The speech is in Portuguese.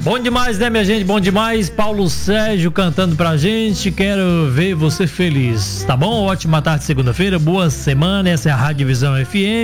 Bom demais, né, minha gente? Bom demais. Paulo Sérgio cantando pra gente. Quero ver você feliz. Tá bom? Ótima tarde, segunda-feira. Boa semana. Essa é a Rádio Visão FM.